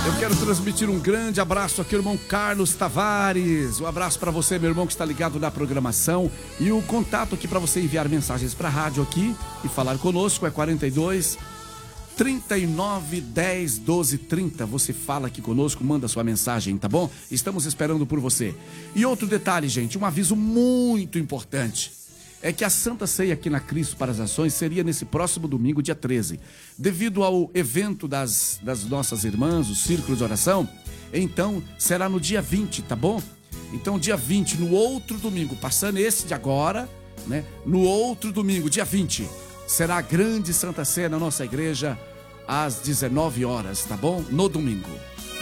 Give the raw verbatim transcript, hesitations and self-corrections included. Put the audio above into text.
Eu quero transmitir um grande abraço aqui ao irmão Carlos Tavares. Um abraço para você, meu irmão, que está ligado na programação. E o contato aqui para você enviar mensagens para a rádio aqui e falar conosco é quarenta e dois, trinta e nove, dez, doze, trinta. Você fala aqui conosco, manda sua mensagem, tá bom? Estamos esperando por você. E outro detalhe, gente, um aviso muito importante. É que a Santa Ceia aqui na Cristo para as Nações seria nesse próximo domingo, dia treze. Devido ao evento das, das nossas irmãs, o Círculo de Oração, então será no dia vinte, tá bom? Então dia vinte, no outro domingo, passando esse de agora, né? No outro domingo, dia vinte, será a grande Santa Ceia na nossa igreja às dezenove horas, tá bom? No domingo.